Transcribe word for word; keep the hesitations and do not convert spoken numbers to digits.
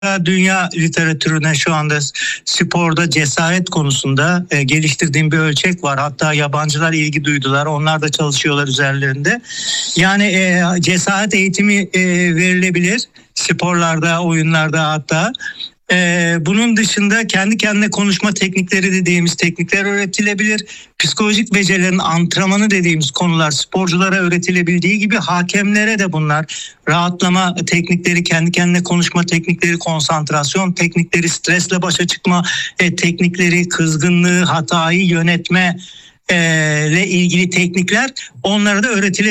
Dünya literatürüne şu anda sporda cesaret konusunda e, geliştirdiğim bir ölçek var. Hatta yabancılar ilgi duydular. Onlar da çalışıyorlar üzerlerinde. Yani e, cesaret eğitimi e, verilebilir sporlarda, oyunlarda hatta. Ee, bunun dışında kendi kendine konuşma teknikleri dediğimiz teknikler öğretilebilir. Psikolojik becerilerin antrenmanı dediğimiz konular sporculara öğretilebildiği gibi hakemlere de bunlar. Rahatlama teknikleri, kendi kendine konuşma teknikleri, konsantrasyon teknikleri, stresle başa çıkma e, teknikleri, kızgınlığı, hatayı yönetme e, ile ilgili teknikler onlara da öğretilebilir.